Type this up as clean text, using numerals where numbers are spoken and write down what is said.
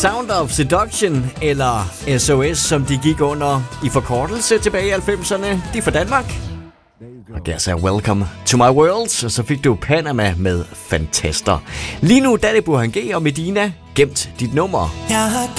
Sound of Seduction, eller SOS, som de gik under i forkortelse tilbage i 90'erne. De er fra Danmark. Og der sagde Welcome to my world, og så fik du Panama med Fantaster. Lige nu, der er det Burhan G og Medina. Gemt dit nummer.